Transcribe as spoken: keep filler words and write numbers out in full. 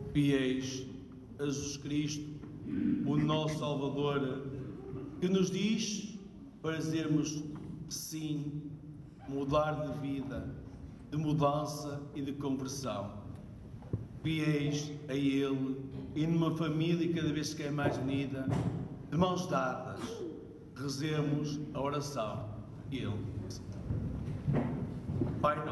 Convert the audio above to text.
Fiéis a Jesus Cristo, o nosso Salvador, que nos diz para dizermos sim, mudar de vida, de mudança e de conversão. Fiéis a Ele e numa família cada vez que é mais unida, de mãos dadas, rezemos a oração. Ele. Pai